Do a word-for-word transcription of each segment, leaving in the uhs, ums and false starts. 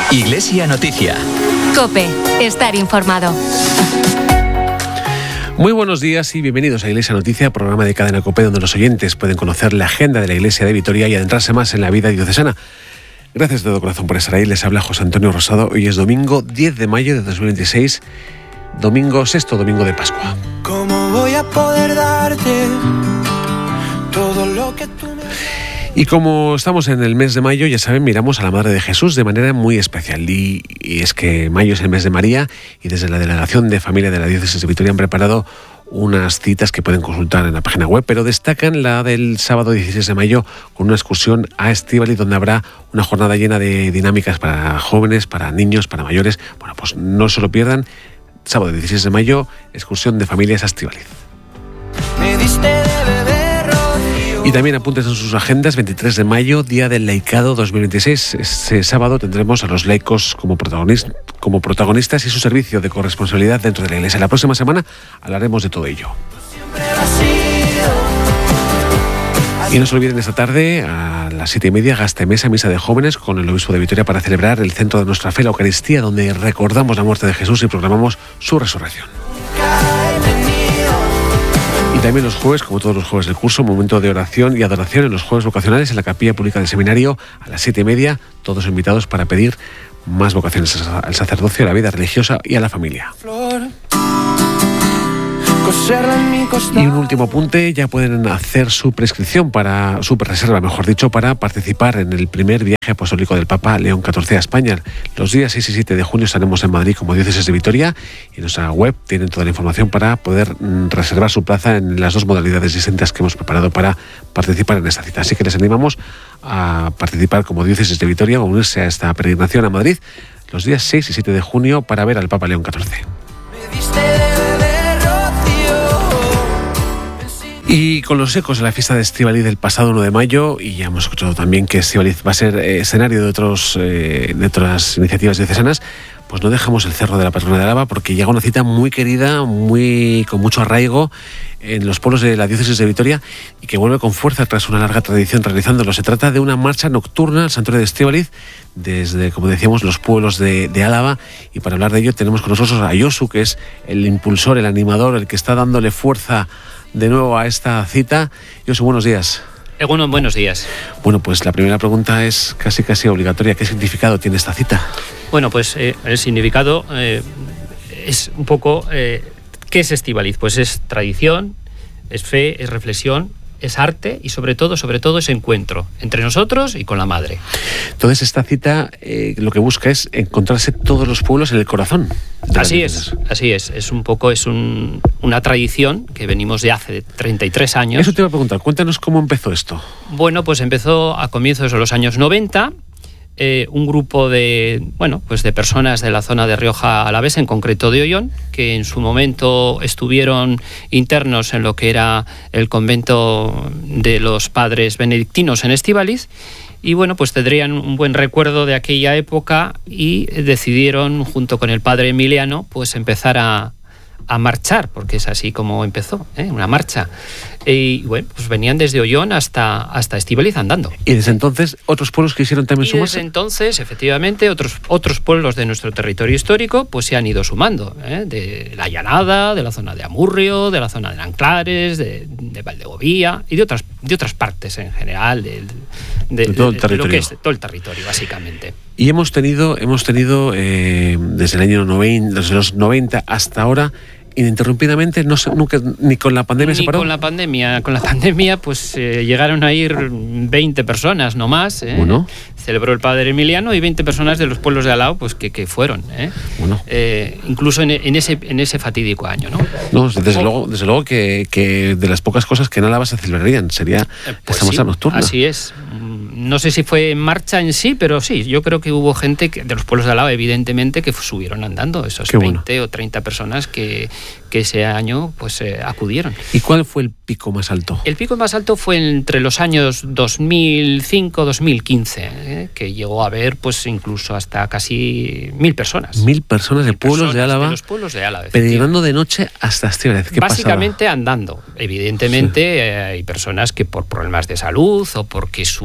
Iglesia Noticia. COPE. Estar informado. Muy buenos días y bienvenidos a Iglesia Noticia, programa de Cadena COPE donde los oyentes pueden conocer la agenda de la Iglesia de Vitoria y adentrarse más en la vida diocesana. Gracias de todo corazón por estar ahí. Les habla José Antonio Rosado. Hoy es domingo diez de mayo de dos mil veintiséis, domingo sexto domingo de Pascua. ¿Cómo voy a poder darte todo lo que tú me... Y como estamos en el mes de mayo, ya saben, miramos a la Madre de Jesús de manera muy especial. Y, y es que mayo es el mes de María y desde la Delegación de Familia de la Diócesis de Vitoria han preparado unas citas que pueden consultar en la página web, pero destacan la del sábado dieciséis de mayo con una excursión a Estíbaliz, donde habrá una jornada llena de dinámicas para jóvenes, para niños, para mayores. Bueno, pues no se lo pierdan. Sábado dieciséis de mayo, excursión de familias a Estíbaliz. Me diste de beber. Y también apuntes en sus agendas, veintitrés de mayo, Día del Laicado dos mil veintiséis. Este sábado tendremos a los laicos como, protagonist- como protagonistas y su servicio de corresponsabilidad dentro de la Iglesia. La próxima semana hablaremos de todo ello. Y no se olviden esta tarde, a las siete y media, Gastemesa, misa de jóvenes con el obispo de Vitoria para celebrar el centro de nuestra fe, la Eucaristía, donde recordamos la muerte de Jesús y proclamamos su resurrección. Y también los jueves, como todos los jueves del curso, momento de oración y adoración en los jueves vocacionales en la capilla pública del seminario a las siete y media, todos invitados para pedir más vocaciones al sacerdocio, a la vida religiosa y a la familia. Y un último apunte, ya pueden hacer su prescripción, para su reserva, mejor dicho, para participar en el primer viaje apostólico del Papa León catorce a España. Los días seis y siete de junio estaremos en Madrid como Diócesis de Vitoria y en nuestra web tienen toda la información para poder reservar su plaza en las dos modalidades distintas que hemos preparado para participar en esta cita. Así que les animamos a participar como Diócesis de Vitoria o unirse a esta peregrinación a Madrid los días seis y siete de junio para ver al Papa León catorce. Y con los ecos de la fiesta de Estíbaliz del pasado uno de mayo, y ya hemos escuchado también que Estíbaliz va a ser eh, escenario de, otros, eh, de otras iniciativas diocesanas, pues no dejamos el Cerro de la Patrona de Álava porque llega una cita muy querida, muy con mucho arraigo en los pueblos de la Diócesis de Vitoria y que vuelve con fuerza tras una larga tradición realizándolo. Se trata de una marcha nocturna al santuario de Estíbaliz desde, como decíamos, los pueblos de, de Álava, y para hablar de ello tenemos con nosotros a Josu, que es el impulsor, el animador, el que está dándole fuerza de nuevo a esta cita. Josu, buenos días. Bueno, buenos días. Bueno, pues la primera pregunta es casi casi obligatoria. ¿Qué significado tiene esta cita? Bueno, pues eh, el significado eh, es un poco... Eh, ¿qué es Estíbaliz? Pues es tradición, es fe, es reflexión, es arte y sobre todo, sobre todo es encuentro entre nosotros y con la Madre. Entonces esta cita eh, lo que busca es encontrarse todos los pueblos en el corazón. Así es, así es. Es un poco, es un, una tradición que venimos de hace treinta y tres años. Eso te iba a preguntar, cuéntanos cómo empezó esto. Bueno, pues empezó a comienzos de los años noventa. Eh, un grupo de, bueno, pues de personas de la zona de Rioja Alavesa, en concreto de Ollón, que en su momento estuvieron internos en lo que era el convento de los padres benedictinos en Estíbaliz, y bueno, pues tendrían un buen recuerdo de aquella época y decidieron, junto con el padre Emiliano, pues empezar a, a marchar, porque es así como empezó, ¿eh? Una marcha. Y bueno, pues venían desde Ollón hasta, hasta Estíbaliz andando. Y desde entonces otros pueblos quisieron también y sumarse. Desde entonces, efectivamente, otros, otros pueblos de nuestro territorio histórico pues se han ido sumando, ¿eh? De la Llanada, de la zona de Amurrio, de la zona de Anclares, de, de Valdegovía y de otras, de otras partes en general, de, de, de, todo, el de, de lo que es todo el territorio, básicamente. Y hemos tenido, hemos tenido eh, desde el año noventa, desde los noventa hasta ahora, ininterrumpidamente, no sé, nunca, ni con la pandemia ni se paró. con la pandemia, con la pandemia, pues eh, llegaron a ir veinte personas, no más. ¿eh? Bueno. Celebró el padre Emiliano y veinte personas de los pueblos de al lado, pues que, que fueron. ¿eh? Bueno. Eh, incluso en, en ese en ese fatídico año, ¿no? No, desde oh. luego, desde luego que, que de las pocas cosas que en Álava se celebrarían sería eh, pues esta marcha sí, nocturna. Así es. No sé si fue en marcha en sí, pero sí, yo creo que hubo gente que, de los pueblos de al lado, evidentemente, que subieron andando, esos Qué veinte bueno. o treinta personas que, que ese año pues eh, acudieron. ¿Y cuál fue el pico más alto? El pico más alto fue entre los años dos mil cinco dos mil quince, ¿eh? Que llegó a haber pues incluso hasta casi mil personas. Mil personas de mil pueblos personas de Álava. De los pueblos de Álava. Peregrinando de noche hasta Estíbaliz. ¿Qué Básicamente pasaba? andando. Evidentemente sí. eh, hay personas que por problemas de salud o porque su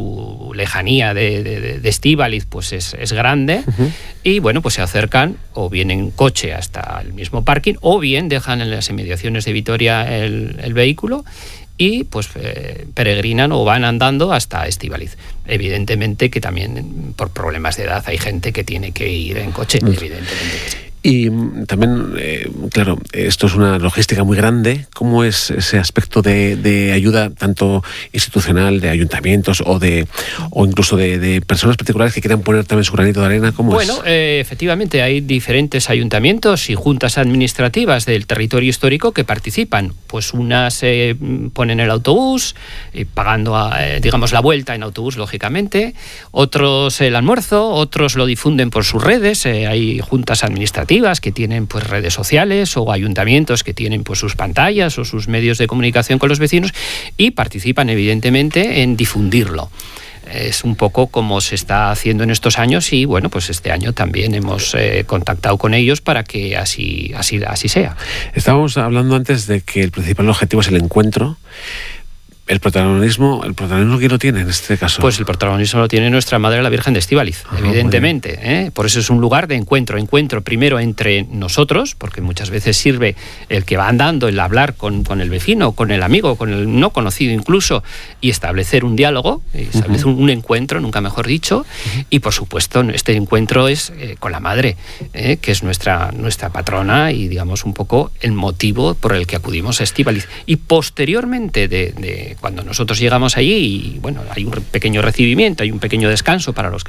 su lejanía de, de, de Estíbaliz pues es, es grande, uh-huh. y bueno, pues se acercan o bien en coche hasta el mismo parking o bien dejan en las inmediaciones de Vitoria el, el vehículo y pues eh, peregrinan o van andando hasta Estíbaliz. Evidentemente que también por problemas de edad hay gente que tiene que ir en coche, uh-huh. evidentemente que sí. Y también, eh, claro, esto es una logística muy grande. ¿Cómo es ese aspecto de, de ayuda tanto institucional, de ayuntamientos o de o incluso de, de personas particulares que quieran poner también su granito de arena? ¿Cómo bueno, es? Eh, efectivamente hay diferentes ayuntamientos y juntas administrativas del territorio histórico que participan. Pues unas eh, ponen el autobús, eh, pagando, a, eh, digamos, la vuelta en autobús, lógicamente. Otros el almuerzo, otros lo difunden por sus redes. Eh, hay juntas administrativas que tienen pues redes sociales o ayuntamientos que tienen pues sus pantallas o sus medios de comunicación con los vecinos y participan evidentemente en difundirlo. Es un poco como se está haciendo en estos años y bueno, pues este año también hemos eh, contactado con ellos para que así, así, así sea. Estábamos hablando antes de que el principal objetivo es el encuentro. El protagonismo, el protagonismo ¿quién lo tiene en este caso? Pues el protagonismo lo tiene nuestra Madre la Virgen de Estíbaliz, ah, evidentemente. ¿eh? Por eso es un lugar de encuentro, encuentro primero entre nosotros, porque muchas veces sirve el que va andando, el hablar con, con el vecino, con el amigo, con el no conocido incluso, y establecer un diálogo, establecer uh-huh. un, un encuentro, nunca mejor dicho, uh-huh. y por supuesto este encuentro es eh, con la Madre, eh, que es nuestra, nuestra patrona y digamos un poco el motivo por el que acudimos a Estíbaliz. Y posteriormente de, de cuando nosotros llegamos allí y bueno, hay un pequeño recibimiento, hay un pequeño descanso para los que